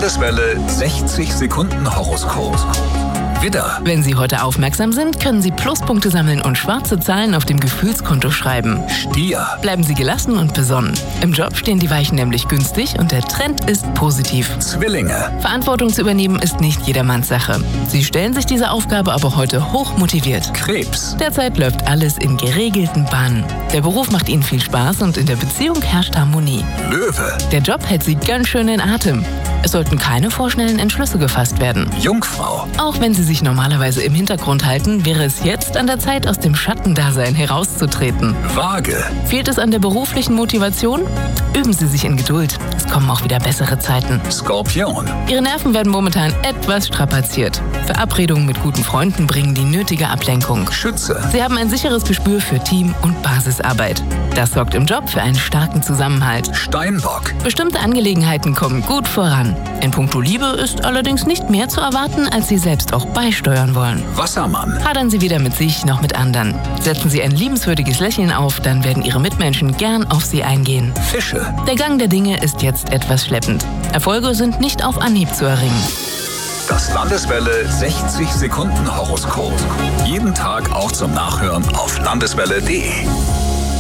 Landeswelle 60 Sekunden Horoskop. Widder. Wenn Sie heute aufmerksam sind, können Sie Pluspunkte sammeln und schwarze Zahlen auf dem Gefühlskonto schreiben. Stier. Bleiben Sie gelassen und besonnen. Im Job stehen die Weichen nämlich günstig und der Trend ist positiv. Zwillinge. Verantwortung zu übernehmen ist nicht jedermanns Sache. Sie stellen sich diese Aufgabe aber heute hoch motiviert. Krebs. Derzeit läuft alles in geregelten Bahnen. Der Beruf macht Ihnen viel Spaß und in der Beziehung herrscht Harmonie. Löwe. Der Job hält Sie ganz schön in Atem. Es sollten keine vorschnellen Entschlüsse gefasst werden. Jungfrau. Auch wenn Sie sich normalerweise im Hintergrund halten, wäre es jetzt an der Zeit, aus dem Schattendasein herauszutreten. Waage. Fehlt es an der beruflichen Motivation? Üben Sie sich in Geduld. Es kommen auch wieder bessere Zeiten. Skorpion. Ihre Nerven werden momentan etwas strapaziert. Verabredungen mit guten Freunden bringen die nötige Ablenkung. Schütze. Sie haben ein sicheres Gespür für Team- und Basisarbeit. Das sorgt im Job für einen starken Zusammenhalt. Steinbock. Bestimmte Angelegenheiten kommen gut voran. In puncto Liebe ist allerdings nicht mehr zu erwarten, als Sie selbst auch beisteuern wollen. Wassermann. Hadern Sie weder mit sich noch mit anderen. Setzen Sie ein liebenswürdiges Lächeln auf, dann werden Ihre Mitmenschen gern auf Sie eingehen. Fische. Der Gang der Dinge ist jetzt etwas schleppend. Erfolge sind nicht auf Anhieb zu erringen. Das Landeswelle 60 Sekunden Horoskop. Jeden Tag auch zum Nachhören auf landeswelle.de.